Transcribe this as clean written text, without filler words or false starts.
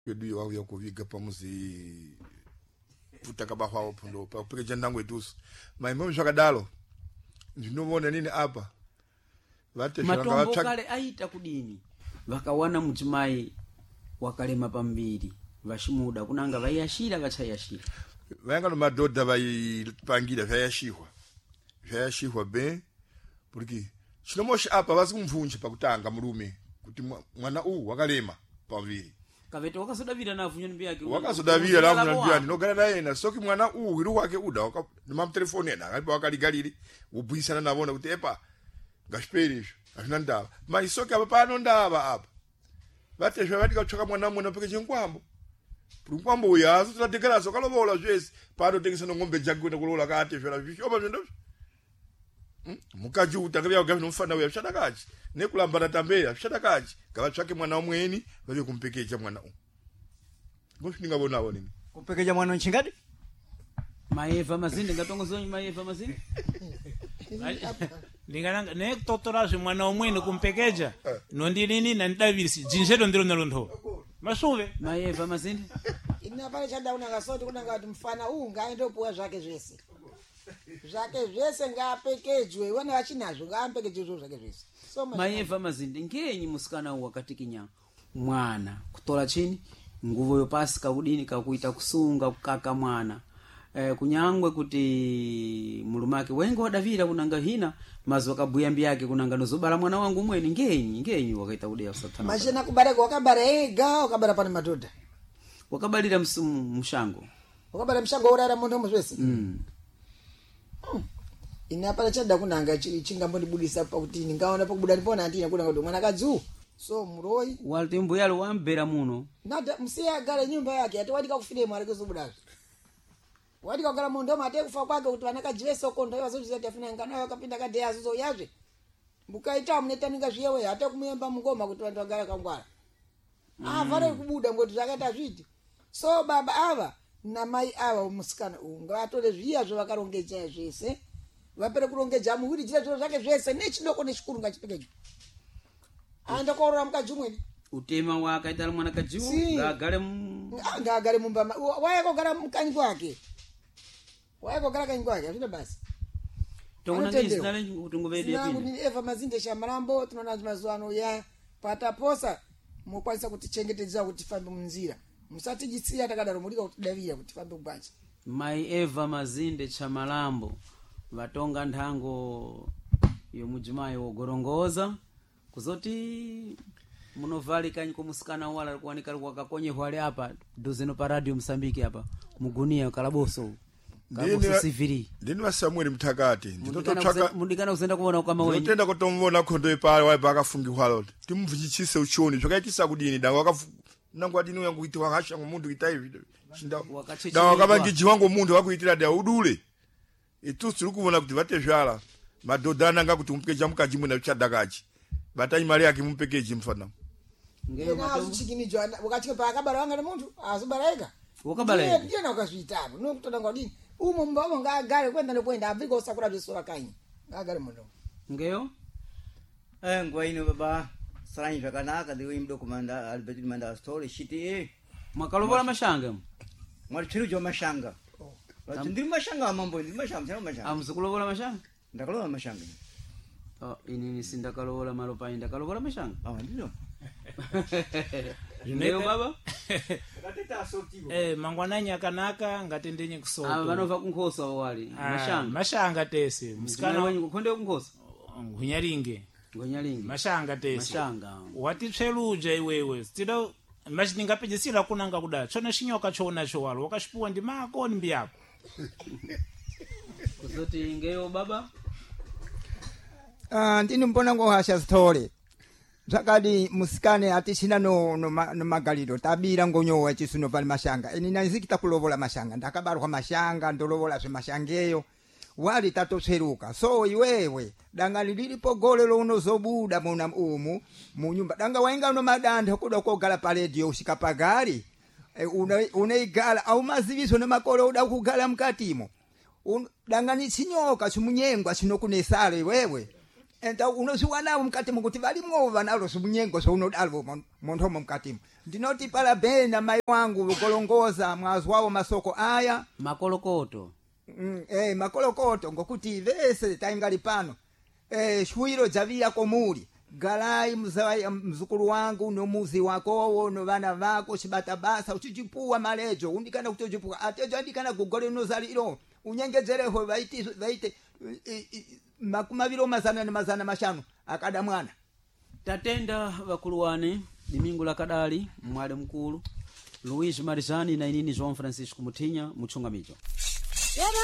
Kedu wao ya kuviga pamuzi futaka bahwa pundo pa kupekeja ndangwe tusu maimwe shakadalo ndinomona nini apa vate matombo kale aita kudini vakawana muchimai wakalema pambiri vashimuda kunanga vayashira vachayashira vanga no madodha vaipangira vyayashihwa be porque chinomoshi apa vasikumvunje pakutanga mulume kuti mwana wakalema pambiri kavete wakasodavira nafunyo nimbi yake wakasodavira nafunyo nimbi yake nogana naye na soki mwana iri wake uda waka telefoni yana ngalipo wakaligaliri ubuyisana nabona kuti epa ngashperisho ashina ndaba maisoki apa pano ndaba apa vatezva vatika kutsvaka mwana mwana peke chenkwambo nkwambo uyazo tadekerazo kalobola zvese pano tekisa ngombe jagwe kulola katezvera zvishoba zvendo mukaji utangavya gavi nomfana uya zvishadakachi nekulambana tambera zvishadakachi ngavatsvake mwana umweni vave kumpekecha mwana ngosvindingavonawo nini kumpekecha mwana nchingadi maeva mazinde ngatongozonyi maeva mazinde ndingananga nekutotorazve mwana umweni kumpekeja nondinini nandidavirisi jinseto ndiro nalontho masuve maeva mazinde ina pale chada unangasoti kunanga kuti mfana ngaende opuwa zvake zvese ngapekejwe wana vachinazvo ngaapekejwe zvake zvese so maeva mazinde ngenyi musikana wakatikinya mwana kutola chini nguvo yopasi kakudini kakuita kusunga kukaka mwana kunyangwe kuti mulumake wengo wadavira kunanga hina mazo kabuya mbiyake kunanga nozobala mwana wangu mweni ngenyi wakaita kudeya usatana machena kubareka wakabara ega wakabara pana madodha wakabalira mushango wakabara mshango urara mundu muzvese ina pala chada kunanga chingambondibudisa pakuti ningaona pakubuda ndipona andina kunanga kuti mwana kadzu so muroi waltembo yalo wambera muno nada msiya agara nyumba yake atiwadika kufire mwari kuzobudazo wadi kagala mundo mate kufa kwake kuti vanakajive sokondo vazochizati afuna ngana wakapinda kadhe azuzo yazve mukaita munetaninga zviyewe hata kumuyemba mungoma kuti vantu vagara kangwara vare kubuda ngoti zvakaita zviti so baba ava namai ava musikana ngavatore zviya zvavakarongedza zvese vapere kurongeja muhuridzira zviro zvake zvese nechidoko nechikuru ngachipekejo aenda korora mukadzi umweni utema wakaita mwana kadziwo ngagare mumba wayakogara mukanyi kwake waikogara kanyi kwake azvino basi tongonaizinalengutunguvedeni eva mazinde shamarambo tinoona mazuva ano ya pataposa mukwanisa kutichengetedza kuti tifambe munzira musatijisiya takadaro mulika kutidavira kuti tifambe kubanja mai eva mazinde chamalambo vatonga nthango yomudzimai wogorongoza kuzoti munovali kanyi komusikana wala kuwanika kwakakonyehwa ali apa dozeno pa radio Msambiki apa mugunia kalaboso ndini wa Samuel Mtakati ndinototsvaka mundikana kuzenda kuona kama wewe ndotenda kutomvona khondo ipale waiba akafungihwa loti timuvhichise uchoni zvakaitisa kudini danga nangwadini uyangu kuitwa hasha ngomundu ita hivi shinda danga kabangi wangu mundu wakuitira da udule itu tiri kuona kuti vatezvala madodana nga kuti umpekeja mukaji mwena uchadakachi batai mali yake mumpekeji mfana ngeo mato chikini jwana wakati pa akabara wanga na mundu azubareka wakabaleka ndiye na ukazvitabo nokutoda ngodini umo mbabo ngagare kwenda nokwenda avika usakura zvisora kanyi ngagare mundo ngeo ngwaino baba saranyi zvakanaka ndiwe imdokumanda Albert Manda story shiti mwakalobola mashanga mwari chiro jo mashanga ndiri mashanga mambo ndiri mashanga amzukulobola mashanga ndakalobola mashanga inini sindakalobola malopa ndakalobola mashanga ndilo Leo baba mangwananya kanaka ngati ndenye kusoto vanova kunkhosa wali mashanga tese musikana wanyu kukhonde kunkhosa hunyalinge mashanga tese watitsveluja iwewe stida machiningapedzisira kunanga kuda chona shinyoka chona chowalo wakashipuwa ndi mako ni mbiyako kuzoti ngeo baba ndini mbona ngohasha story zakadi musikane atisina no magaliro tabira ngonyowa chisuno pali mashanga eni nazikita kulovola mashanga ndakabarwa mashanga ndolovola zwe mashangeyo wali tatotseruka so iwewe danga lilipo golelo unozobuda muna munyumba danga wainga no madanda kuda kogala pa radio usikapagari unaigala au maziviso ne makolo uda kugala mkatimo danga ni sinyoka simunyengwa sinokunesale wewe enta unoziwa nawo mkati mukuti valimwo vanalo simunyengo sounodalvo monthomo mkatimo ndinoti pala bena mai wangu ukolongoza mwazi wawo masoko aya makolokoto makolokoto ngokuti vese taingali pano shwiro javiya komuli galai mzukulu wangu nomuzi wakowo no vana vako chibata basa uchichipuwa malejo undikana kuti uchipuwa atejo andikana kugole nozaliro unyengezereho vaite makumaviro mazana na mazana mashanu akada mwana tatenda vakuluwane dimingu la kadali mwale mkulu Luis Marizani na inini João Francisco Mutinha muchunga micho